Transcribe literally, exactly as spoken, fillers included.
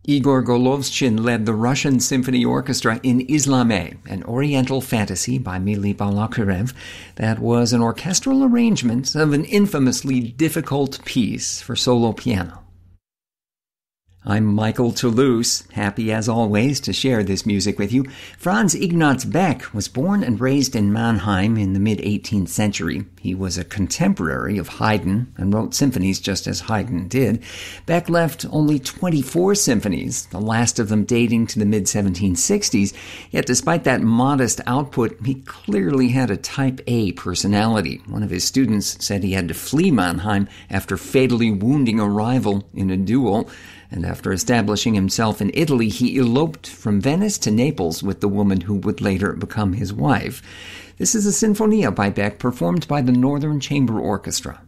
Igor Golovshin led the Russian Symphony Orchestra in Islameh, an Oriental fantasy by Mili Balakirev that was an orchestral arrangement of an infamously difficult piece for solo piano. I'm Michael Toulouse, happy as always to share this music with you. Franz Ignaz Beck was born and raised in Mannheim in the mid-eighteenth century. He was a contemporary of Haydn and wrote symphonies just as Haydn did. Beck left only twenty-four symphonies, the last of them dating to the mid-seventeen sixties. Yet despite that modest output, he clearly had a type A personality. One of his students said he had to flee Mannheim after fatally wounding a rival in a duel. And after establishing himself in Italy, he eloped from Venice to Naples with the woman who would later become his wife. This is a Sinfonia by Beck, performed by the Northern Chamber Orchestra.